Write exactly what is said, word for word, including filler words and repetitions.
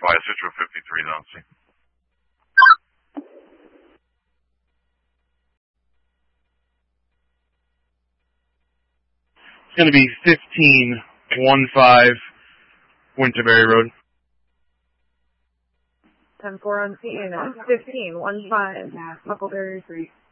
Fire Citro fifty-three, Nancy. It's going to be fifteen one five Winterberry Road. ten four on C, fifteen one five Huckleberry Street.